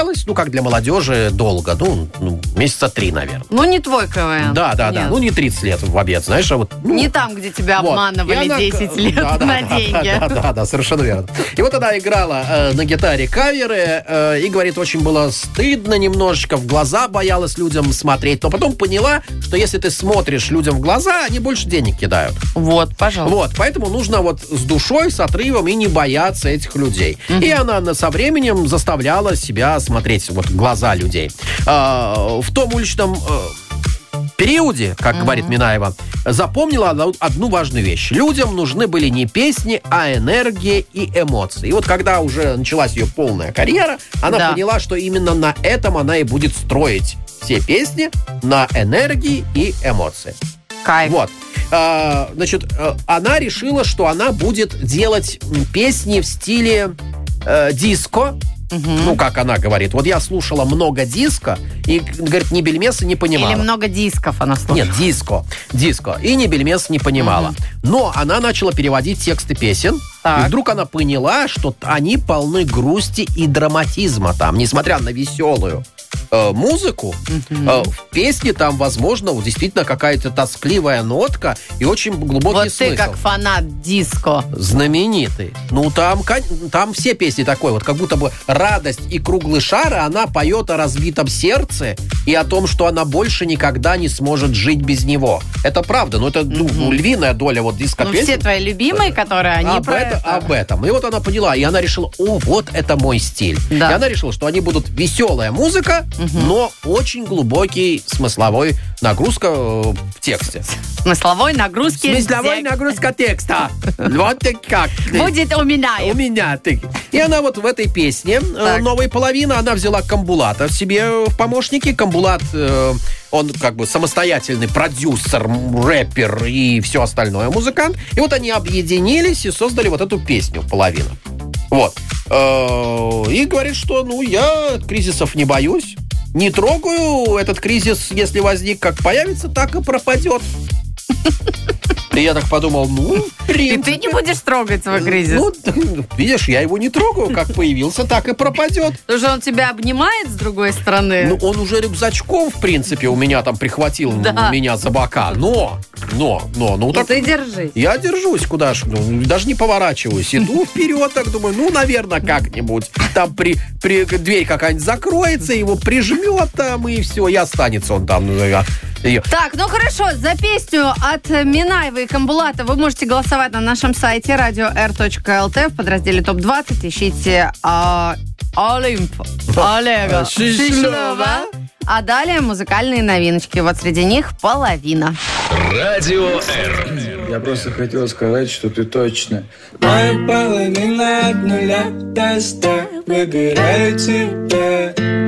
ну, как для молодежи, долго. Ну, месяца 3, наверное. Ну, не твой КВН. Да. Ну, не 30 лет в обед, знаешь, а вот... Ну, не там, где тебя обманывали 10 лет на деньги. Да, совершенно верно. И вот она играла на гитаре каверы, и, говорит, очень было стыдно немножечко, в глаза боялась людям смотреть, но потом поняла, что если ты смотришь людям в глаза, они больше денег кидают. Вот, пожалуйста. Вот, поэтому нужно вот с душой, с отрывом и не бояться этих людей. И она со временем заставляла себя смотреть вот в глаза людей. В том уличном периоде, как говорит Минаева, запомнила одну важную вещь. Людям нужны были не песни, а энергия и эмоции. И вот когда уже началась ее полная карьера, она поняла, что именно на этом она и будет строить все песни, на энергии и эмоции. Кайф. Вот. Значит, она решила, что она будет делать песни в стиле диско. Ну, как она говорит. Вот я слушала много диско, и, говорит, ни бельмеса не понимала. Или много дисков она слушала. Нет, диско. И ни бельмеса не понимала. Но она начала переводить тексты песен, и вдруг она поняла, что они полны грусти и драматизма там, несмотря на веселую музыку, в песне там, возможно, действительно какая-то тоскливая нотка и очень глубокий смысл. Вот ты как фанат диско. Знаменитый. Ну, там все песни такой, вот как будто бы радость и круглый шар, она поет о разбитом сердце и о том, что она больше никогда не сможет жить без него. Это правда, но это львиная доля вот диско-песен. Ну, все твои любимые, которые они об этом. И вот она поняла, и она решила, вот это мой стиль. Да. И она решила, что они будут веселая музыка, но очень глубокий смысловой нагрузка в тексте. Смысловой нагрузка текста. Вот как. Будет у меня. И она вот в этой песне «Новой половины» она взяла Камбулата себе в помощники. Камбулат, он как бы самостоятельный продюсер, рэпер и все остальное, музыкант. И вот они объединились и создали вот эту песню «Половина». Вот. И говорит, что я кризисов не боюсь. Не трогаю этот кризис, если возник, как появится, так и пропадет. И я так подумал, в принципе... И ты не будешь трогать свой кризис? Видишь, я его не трогаю, как появился, так и пропадет. Потому что он тебя обнимает с другой стороны. Он уже рюкзачком, в принципе, у меня там прихватил меня за бока. Но, так... ты держись. Я держусь, куда ж, даже не поворачиваюсь. Иду вперед, так думаю, наверное, как-нибудь. Там дверь какая-нибудь закроется, его прижмет там, и все, и останется он там. Так, хорошо, за песню от Минаевой и Камбулата вы можете голосовать на нашем сайте radio.r.lt в подразделе ТОП-20. Ищите Олимп Олега Шишлова. А далее музыкальные новиночки. Вот среди них «Половина». Радио Р. Я просто хотел сказать, что ты точно моя половина от 0 до 100. Выбираю тебя.